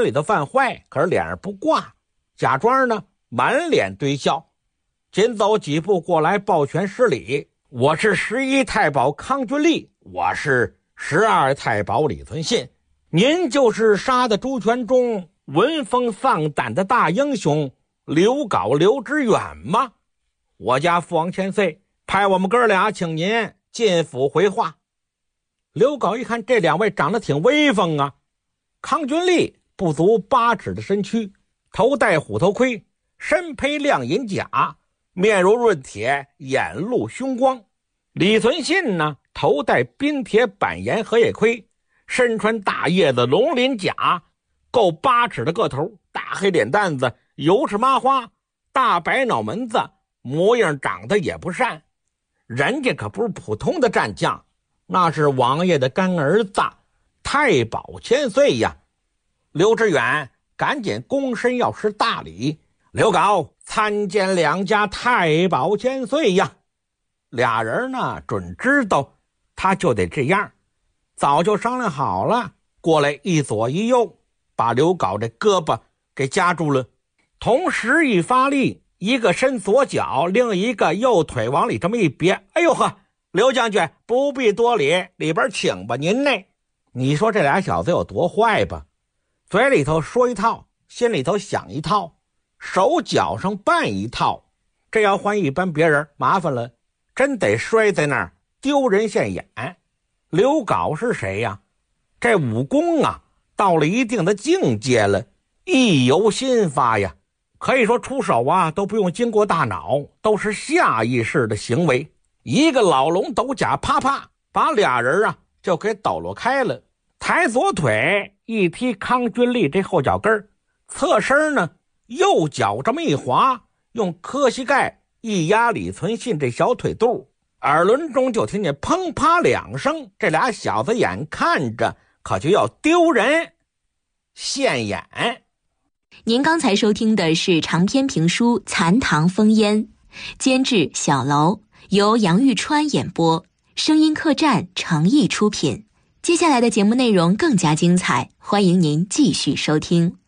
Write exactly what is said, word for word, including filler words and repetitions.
里头犯坏，可是脸上不挂，假装呢满脸堆笑。紧走几步过来抱拳施礼：“我是十一太保康君立，我是十二太保李存信，您就是杀的朱全忠闻风丧胆的大英雄刘皋刘知远吗？我家父王千岁派我们哥俩请您进府回话。”刘皋一看这两位长得挺威风啊，康君立不足八尺的身躯，头戴虎头盔，身披亮银甲，面如润铁，眼露凶光。李存信呢，头戴冰铁板岩荷叶盔，身穿大叶子龙鳞甲，够八尺的个头，大黑脸蛋子，油翅麻花，大白脑门子，模样长得也不善。人家可不是普通的战将，那是王爷的干儿子，太保千岁呀。刘知远赶紧躬身要施大礼：“刘皋参见两家太保千岁呀。”俩人呢准知道他就得这样，早就商量好了，过来一左一右把刘皋这胳膊给夹住了，同时一发力，一个伸左脚，另一个右腿往里这么一别。哎呦呵，刘将军不必多礼，里边请吧您呢。你说这俩小子有多坏吧，嘴里头说一套，心里头想一套，手脚上办一套。这要换一般别人麻烦了，真得摔在那儿丢人现眼。刘皋是谁呀？这武功啊到了一定的境界了，意由心发呀，可以说出手啊都不用经过大脑，都是下意识的行为。一个老龙斗甲，啪啪把俩人啊就给抖落开了，抬左腿一踢康君立这后脚跟，侧身呢右脚这么一滑，用磕膝盖一压李存信这小腿肚，耳轮中就听见砰啪两声，这俩小子眼看着可就要丢人现眼。 您刚才收听的是长篇评书《残唐烽烟》，监制小楼，由杨玉川演播，声音客栈诚意出品。接下来的节目内容更加精彩，欢迎您继续收听。